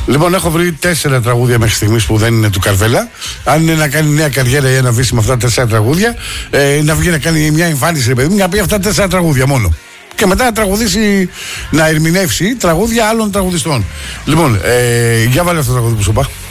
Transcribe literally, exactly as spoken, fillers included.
Λοιπόν, έχω βρει τέσσερα τραγούδια μέχρι στιγμής που δεν είναι του Καρβέλα. Αν είναι να κάνει νέα καριέρα ή να βήσει με αυτά τα τέσσερα τραγούδια, ε, να βγει να κάνει μια εμφάνιση, ρε παιδί μου, να πει αυτά τα τέσσερα τραγούδια μόνο. Και μετά να τραγουδήσει, να ερμηνεύσει τραγούδια άλλων τραγουδιστών. Λοιπόν, ε, για βάλε αυτό το τραγούδι που σου είπα.